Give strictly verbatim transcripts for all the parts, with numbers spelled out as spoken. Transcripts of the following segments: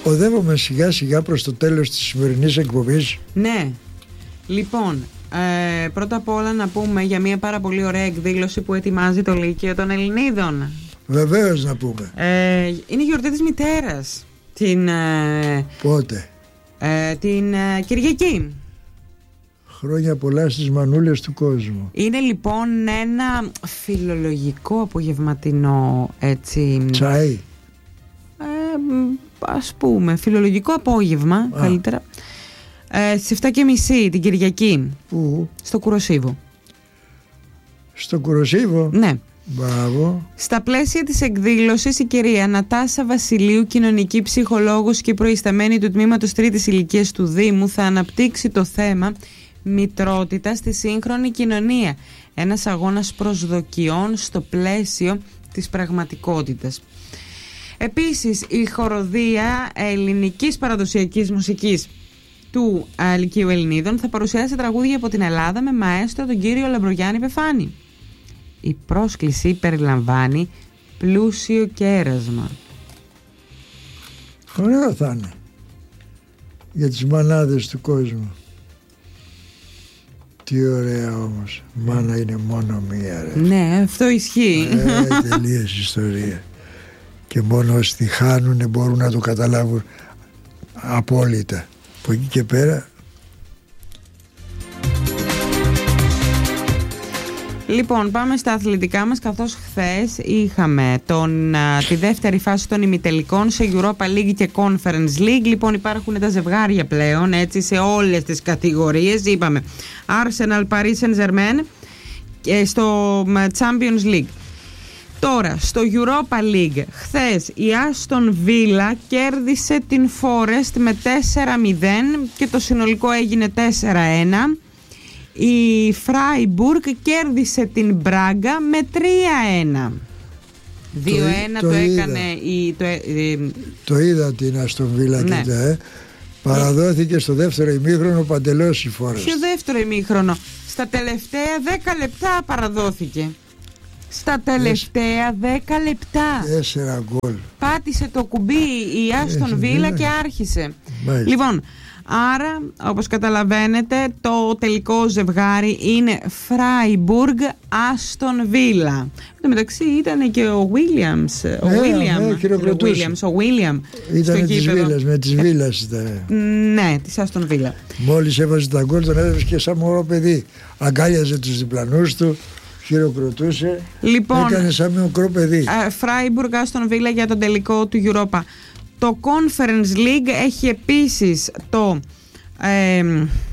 οδεύομαι σιγά σιγά προς το τέλος της σημερινής εκπομπής. Ναι. Λοιπόν, ε, πρώτα απ' όλα να πούμε για μια πάρα πολύ ωραία εκδήλωση που ετοιμάζει το Λύκειο των Ελληνίδων. Βεβαίως να πούμε. Ε, είναι η γιορτή της μητέρας. Την, ε, Πότε? Ε, την ε, Κυριακή. Χρόνια πολλά στις μανούλες του κόσμου. Είναι λοιπόν ένα φιλολογικό απογευματινό, έτσι. Τσάι. Ε, ας πούμε, φιλολογικό απόγευμα, Α. καλύτερα. Ε, στις εφτά και μισή την Κυριακή. Πού? Στο Κουροσίβο. Στο Κουροσίβο? Ναι. Μπράβο. Στα πλαίσια της εκδήλωσης, η κυρία Νατάσα Βασιλείου, κοινωνική ψυχολόγος και προϊσταμένη του τμήματος τρίτης ηλικίας του Δήμου, θα αναπτύξει το θέμα μητρότητα στη σύγχρονη κοινωνία. Ένας αγώνας προσδοκιών στο πλαίσιο της πραγματικότητας. Επίσης, η χοροδία ελληνικής παραδοσιακής μουσικής του Λυκείου Ελληνίδων θα παρουσιάσει τραγούδια από την Ελλάδα με μαέστρο τον κύριο Λαμπρογιάννη Πεφάνη. Η πρόσκληση περιλαμβάνει πλούσιο κέρασμα. Ωραίο θα είναι για τις μανάδες του κόσμου. Τι ωραία όμως. Μάνα είναι μόνο μία, ρε. Ναι, αυτό ισχύει. Ε, τελείως ιστορία. Και μόνο όσοι τη χάνουν μπορούν να το καταλάβουν απόλυτα. Από εκεί και πέρα. Λοιπόν, πάμε στα αθλητικά μας, καθώς χθες είχαμε τον, α, τη δεύτερη φάση των ημιτελικών σε Europa League και Conference League. Λοιπόν, υπάρχουν τα ζευγάρια πλέον, έτσι, σε όλες τις κατηγορίες. Είπαμε Arsenal, Paris Saint-Germain και στο Champions League. Τώρα, στο Europa League, χθες η Aston Villa κέρδισε την Forest με τέσσερα μηδέν και το συνολικό έγινε τέσσερα ένα. Η Φράιμπουργκ κέρδισε την Μπράγκα με τρία ένα. δύο ένα το, το, το έκανε η, το, η, το είδα την Αστον Βίλα, ναι. Και ε. Παραδόθηκε στο δεύτερο ημίχρονο παντελώς η Φόρεστ. Ποιο δεύτερο ημίχρονο? Στα τελευταία δέκα λεπτά παραδόθηκε. Στα τελευταία δέκα λεπτά. Τέσσερα γκολ. Πάτησε το κουμπί η Άστον Βίλα και άρχισε. Μάλιστα. Λοιπόν, άρα, όπως καταλαβαίνετε, το τελικό ζευγάρι είναι Φράιμπουργκ Άστον Βίλα. Εν τω μεταξύ ήταν και ο Βίλιαμς. Ο Βίλιαμς, ο Βίλιαμ. Ήταν της Βίλας, με τις Βίλας ήταν. Ναι, της Άστον Βίλα. Μόλις έβαζε τα γκολ τον έδωσε και σαν μωρό παιδί. Αγκάλιαζε τους διπλανούς του, χειροκροτούσε. Λοιπόν, έκανε σαν μικρό παιδί. Φράιμπουργκ Άστον Βίλα για τον τελικό του Europa. Το Conference League έχει επίσης το, ε,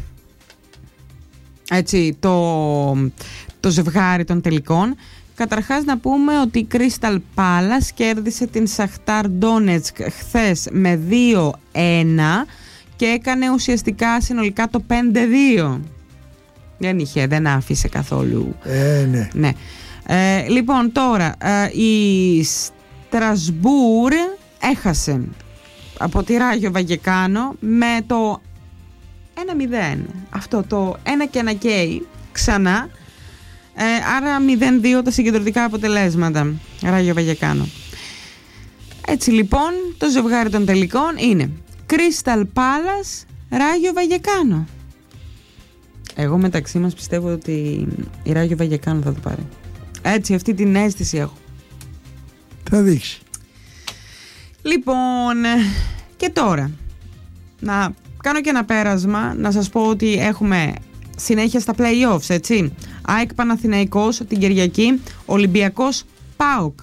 έτσι, το, το ζευγάρι των τελικών. Καταρχάς να πούμε ότι η Crystal Palace κέρδισε την Σαχτάρ Ντόνετσκ χθες με δύο ένα και έκανε ουσιαστικά συνολικά το πέντε δύο. Δεν είχε, δεν άφησε καθόλου. Ε, ναι. ναι. Ε, λοιπόν, τώρα ε, η Στρασβούρ έχασε από τη Ράγιο Βαγεκάνο με το ένα μηδέν. Αυτό το ένα και ένα καίει ξανά. Ε, άρα μηδέν δύο τα συγκεντρωτικά αποτελέσματα. Ράγιο Βαγεκάνο. Έτσι λοιπόν το ζευγάρι των τελικών είναι Crystal Palace, Ράγιο Βαγεκάνο. Εγώ μεταξύ μας πιστεύω ότι η Ράγιο Βαγεκάνο θα το πάρει. Έτσι, αυτή την αίσθηση έχω. Θα δείξει. Λοιπόν, και τώρα να κάνω και ένα πέρασμα, να σας πω ότι έχουμε συνέχεια στα play-offs, έτσι. ΑΕΚ Παναθηναϊκός την Κυριακή, Ολυμπιακός ΠΑΟΚ.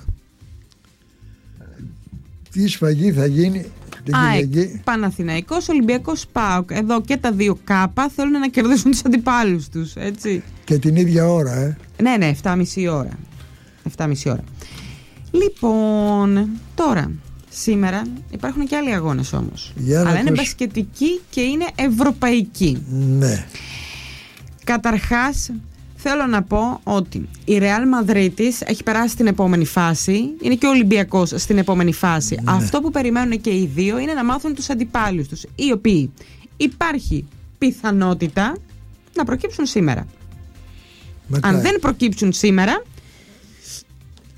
Τι σφαγή θα γίνει την ΑΕΚ Κυριακή? Παναθηναϊκός, Ολυμπιακός ΠΑΟΚ. Εδώ και τα δύο κάπα θέλουν να κερδίσουν τους αντιπάλους τους, έτσι. Και την ίδια ώρα, ε. Ναι, ναι, εφτά και μισή ώρα. εφτά και μισή ώρα. Λοιπόν, τώρα σήμερα υπάρχουν και άλλοι αγώνες όμως. Αλλά είναι προς... μπασκετικοί και είναι ευρωπαϊκοί. Ναι. Καταρχάς θέλω να πω ότι η Ρεάλ Μαδρίτης έχει περάσει στην επόμενη φάση. Είναι και ο Ολυμπιακός στην επόμενη φάση. Ναι. Αυτό που περιμένουν και οι δύο είναι να μάθουν τους αντιπάλους τους, οι οποίοι υπάρχει πιθανότητα να προκύψουν σήμερα. Μακάρι. Αν δεν προκύψουν σήμερα,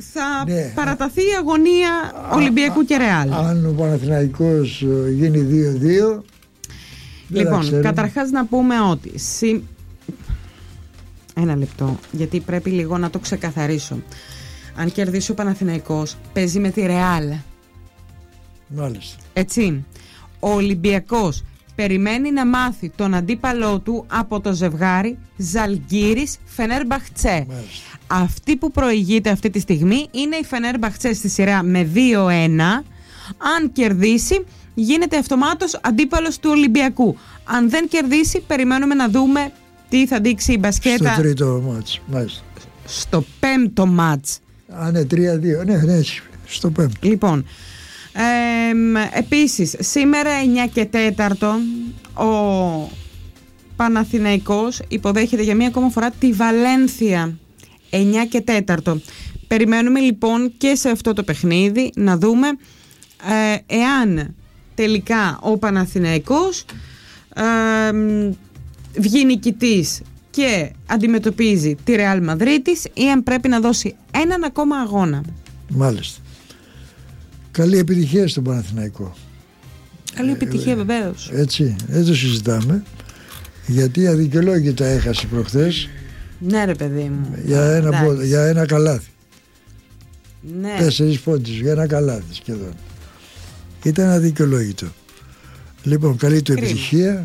θα ναι, παραταθεί η αγωνία α, Ολυμπιακού α, και Ρεάλ. Αν ο Παναθηναϊκός γίνει δύο δύο. Λοιπόν, καταρχάς να πούμε ότι συ... ένα λεπτό, γιατί πρέπει λίγο να το ξεκαθαρίσω. Αν κερδίσει ο Παναθηναϊκός, παίζει με τη Ρεάλ. Μάλιστα. Έτσι. Ο Ολυμπιακός περιμένει να μάθει τον αντίπαλό του από το ζευγάρι Ζαλγκίρις Φενέρμπαχτσε. Αυτή που προηγείται αυτή τη στιγμή είναι η Φενέρμπαχτσε στη σειρά με δύο ένα. Αν κερδίσει, γίνεται αυτομάτως αντίπαλος του Ολυμπιακού. Αν δεν κερδίσει, περιμένουμε να δούμε τι θα δείξει η μπασκέτα στο τρίτο μάτς. Μάλιστα. Στο πέμπτο μάτς. Α, ναι, τρία δύο. Ναι, ναι, στο πέμπτο. Λοιπόν, ε, επίσης, σήμερα εννιά και τέταρτο ο Παναθηναϊκός υποδέχεται για μία ακόμα φορά τη Βαλένθια. εννιά και τέταρτο. Περιμένουμε λοιπόν και σε αυτό το παιχνίδι να δούμε ε, εάν τελικά ο Παναθηναϊκός ε, βγει νικητής και αντιμετωπίζει τη Ρεάλ Μαδρίτης ή αν πρέπει να δώσει έναν ακόμα αγώνα. Μάλιστα. Καλή επιτυχία στον Παναθηναϊκό. Καλή επιτυχία, ε, βεβαίως. Έτσι, δεν το συζητάμε. Γιατί αδικαιολόγητα έχασε προχθές. Ναι, ρε παιδί μου. Για ένα, πόδο, για ένα καλάθι. Ναι. Τέσσερις πόντους για ένα καλάθι σχεδόν. Ήταν αδικαιολόγητο. Λοιπόν, καλή του Κρίμα. επιτυχία.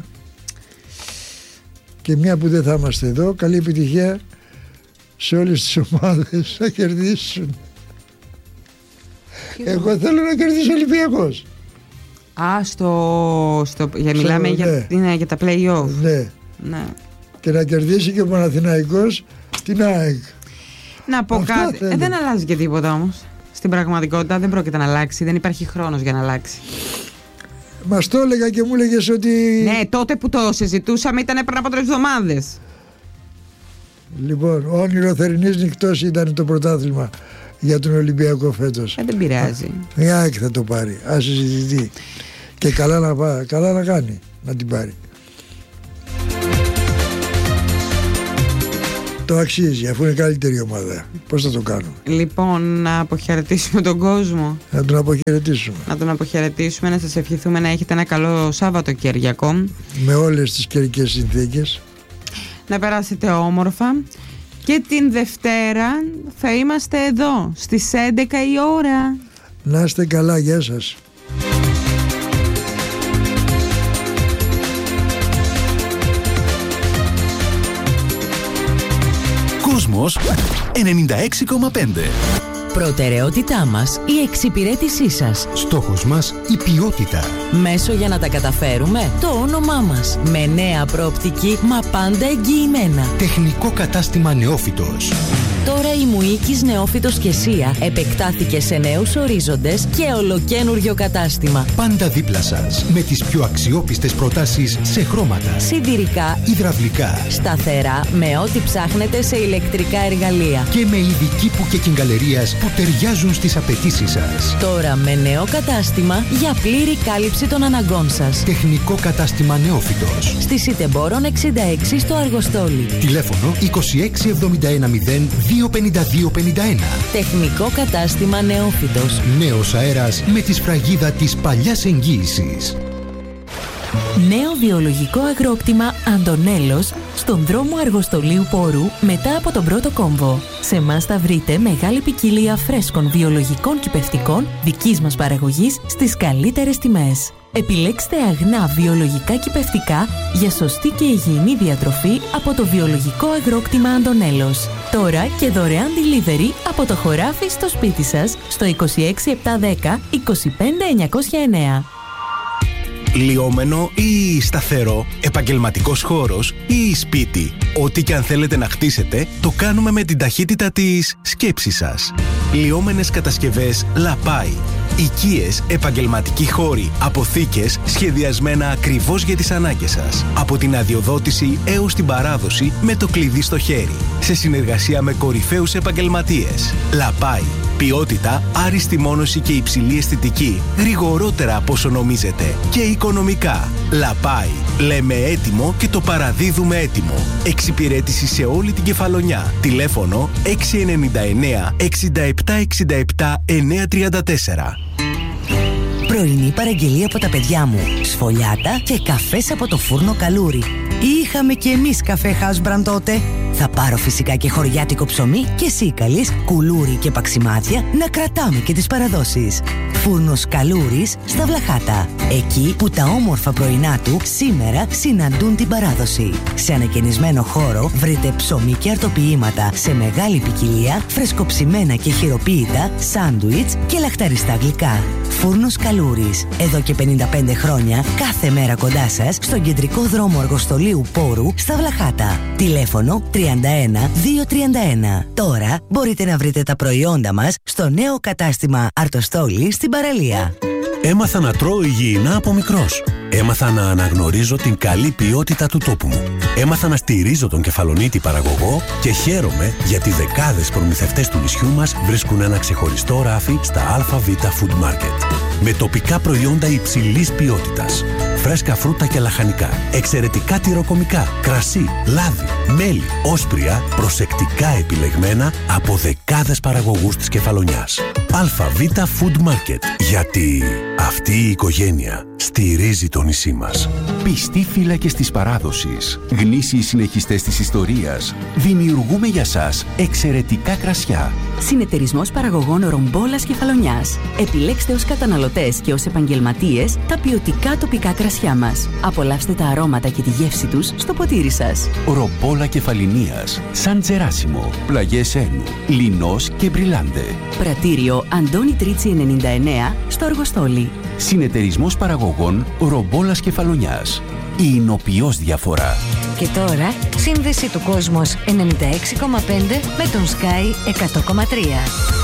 Και μια που δεν θα είμαστε εδώ, καλή επιτυχία σε όλες τις ομάδες να κερδίσουν. Και εγώ θέλω να κερδίσει ο Ολυμπιακός. Α, στο, στο, για μιλάμε στο, για, ναι. είναι, για τα play-off. Ναι. ναι. Και να κερδίσει και ο Παναθηναϊκός την ΑΕΚ. Να πω Αυτά κάτι. Ε, δεν αλλάζει και τίποτα όμως. Στην πραγματικότητα δεν πρόκειται να αλλάξει. Δεν υπάρχει χρόνος για να αλλάξει. Μας το έλεγα και μου έλεγες ότι... Ναι, τότε που το συζητούσαμε ήταν πριν από τρεις εβδομάδες. Λοιπόν, όνειρο θερινής νυχτός ήταν το πρωτάθλημα για τον Ολυμπιακό φέτος. Ε, δεν πειράζει. Η ΑΕΚ θα το πάρει. Ας συζητηθεί. Και καλά να, πά, καλά να κάνει να την πάρει. Το αξίζει, αφού είναι καλύτερη ομάδα. Πώς θα το κάνουμε? Λοιπόν, να αποχαιρετήσουμε τον κόσμο. Να τον αποχαιρετήσουμε. Να τον αποχαιρετήσουμε, να σας ευχηθούμε να έχετε ένα καλό Σάββατοκύριακο. Με όλες τις καιρικές συνθήκες. Να περάσετε όμορφα. Και την Δευτέρα θα είμαστε εδώ στις έντεκα η ώρα. Να είστε καλά, γεια σας. Κόσμος ενενήντα έξι κόμμα πέντε. Προτεραιότητά μας η εξυπηρέτησή σας. Στόχος μας η ποιότητα. Μέσο για να τα καταφέρουμε το όνομά μας. Με νέα προοπτική μα πάντα εγγυημένα. Τεχνικό κατάστημα Νεόφυτος. Τώρα η Μουίκης Νεόφυτος και Σία επεκτάθηκε σε νέους ορίζοντες και ολοκένουργιο κατάστημα. Πάντα δίπλα σας με τις πιο αξιόπιστες προτάσεις σε χρώματα, σιδηρικά, υδραυλικά, σταθερά με ό,τι ψάχνετε σε ηλεκτρικά εργαλεία και με ειδική που και κυγκαλερίας που ταιριάζουν στις απαιτήσεις σας. Τώρα με νέο κατάστημα για πλήρη κάλυψη των αναγκών σας. Τεχνικό κατάστημα Νεόφυτος. Στη Σιτεμπόρων εξήντα έξι στο Αργοστόλι. Τηλέφωνο είκοσι έξι εβδομήντα ένα μηδέν δύο πενήντα δύο πενήντα ένα. Τεχνικό κατάστημα Νεόφυτος. Νέος αέρας με τη σφραγίδα της παλιάς εγγύησης. Νέο βιολογικό αγρόκτημα Αντωνέλος στον δρόμο Αργοστολίου Πόρου μετά από τον πρώτο κόμβο. Σε εμάς θα βρείτε μεγάλη ποικιλία φρέσκων βιολογικών κυπευτικών δικής μας παραγωγής στις καλύτερες τιμές. Επιλέξτε αγνά βιολογικά κυπευτικά για σωστή και υγιεινή διατροφή από το βιολογικό αγρόκτημα Αντωνέλος. Τώρα και δωρεάν delivery από το χωράφι στο σπίτι σας στο είκοσι έξι επτακόσια δέκα είκοσι πέντε εννιακόσια εννέα. Λιώμενο ή σταθερό, επαγγελματικός χώρος ή σπίτι. Ό,τι και αν θέλετε να χτίσετε, το κάνουμε με την ταχύτητα της σκέψης σας. Λιώμενες κατασκευές Λαπάι. Οικίες, επαγγελματικοί χώροι, αποθήκες, σχεδιασμένα ακριβώς για τις ανάγκες σας. Από την αδειοδότηση έως την παράδοση με το κλειδί στο χέρι. Σε συνεργασία με κορυφαίους επαγγελματίες. Λαπάι. Ποιότητα, άριστη μόνωση και υψηλή αισθητική. Γρηγορότερα από όσο νομίζετε. Και οικονομικά. Λαπάι. Λέμε έτοιμο και το παραδίδουμε έτοιμο. Εξυπηρέτηση σε όλη την Κεφαλονιά. Τηλέφωνο έξι εννιά εννιά εξήντα επτά εξήντα επτά εννιακόσια τριάντα τέσσερα. Πρωινή παραγγελία από τα παιδιά μου. Σφολιάτα και καφές από το φούρνο Καλούρι. Είχαμε κι εμείς καφέ House Brand τότε. Θα πάρω φυσικά και χωριάτικο ψωμί και σίκαλης, κουλούρι και παξιμάδια να κρατάμε και τις παραδόσεις. Φούρνος Καλούρης στα Βλαχάτα. Εκεί που τα όμορφα πρωινά του σήμερα συναντούν την παράδοση. Σε ανακαινισμένο χώρο βρείτε ψωμί και αρτοποιήματα σε μεγάλη ποικιλία, φρεσκοψημένα και χειροποίητα, σάντουιτς και λαχταριστά γλυκά. Φούρνος Καλούρης. Εδώ και πενήντα πέντε χρόνια, κάθε μέρα κοντά σας, στον κεντρικό δρόμο Αργοστολίου Πόρου στα Βλαχάτα. Τηλέφωνο τριάντα ένα διακόσια τριάντα ένα. Τώρα μπορείτε να βρείτε τα προϊόντα μας στο νέο κατάστημα Αρτοστόλη στην παραλία. Έμαθα να τρώω υγιεινά από μικρός. Έμαθα να αναγνωρίζω την καλή ποιότητα του τόπου μου. Έμαθα να στηρίζω τον Κεφαλονίτη παραγωγό και χαίρομαι γιατί δεκάδες προμηθευτές του νησιού μας βρίσκουν ένα ξεχωριστό ράφι στα ΑΒ Food Market. Με τοπικά προϊόντα υψηλής ποιότητας. Φρέσκα φρούτα και λαχανικά. Εξαιρετικά τυροκομικά. Κρασί, λάδι, μέλι, όσπρια, προσεκτικά επιλεγμένα από δεκάδες παραγωγούς της Κεφαλονιάς. ΑΒ Food Market. Γιατί αυτή η οικογένεια στηρίζει το νησί μας. Πιστοί φύλακες της παράδοσης, γνήσιοι συνεχιστές της ιστορίας, δημιουργούμε για σας εξαιρετικά κρασιά. Συνεταιρισμός παραγωγών Ρομπόλας Κεφαλονιάς. Επιλέξτε ως καταναλωτές και ως επαγγελματίες τα ποιοτικά τοπικά κρασιά μας. Απολαύστε τα αρώματα και τη γεύση τους στο ποτήρι σας. Ρομπόλα Κεφαλινίας, Σαν Τζεράσιμο, Πλαγιές Ένου, Λινός και Μπριλάντε. Πρατήριο Αντώνη Τρίτσι ενενήντα εννέα στο Αργοστόλι. Συνεταιρισμός παραγωγών Ρομπόλας Κεφαλονιάς. Η εινοποιώς διαφορά. Και τώρα, σύνδεση του Κόσμος ενενήντα έξι κόμμα πέντε με τον Sky εκατό κόμμα τρία.